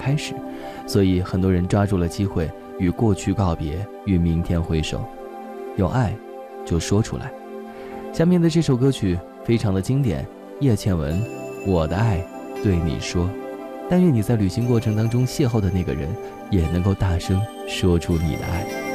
开始，所以很多人抓住了机会与过去告别，与明天挥手。有爱就说出来。下面的这首歌曲非常的经典，叶倩文《我的爱对你说》，但愿你在旅行过程当中邂逅的那个人也能够大声说出你的爱。